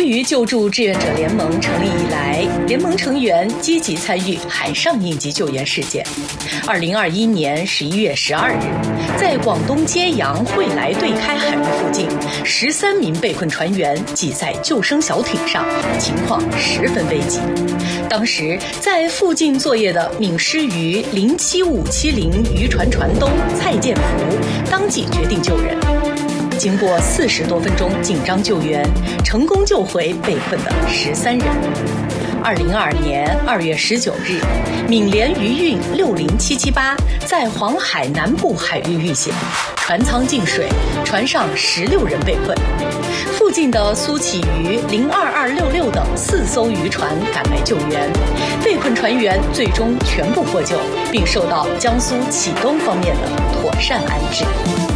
于救助志愿者联盟成立以来，联盟成员积极参与海上应急救援事件。2021年11月12日，在广东揭阳惠来对开海域附近，13名被困船员挤在救生小艇上，情况十分危急。当时在附近作业的闽师渔07570渔船船东蔡建福当即决定救人。经过40多分钟紧张救援，成功救回被困的13人。2022年2月19日，闽联渔运60778在黄海南部海域遇险，船舱进水，船上16人被困。附近的苏启渔02266等4艘渔船赶来救援，被困船员最终全部获救，并受到江苏启东方面的妥善安置。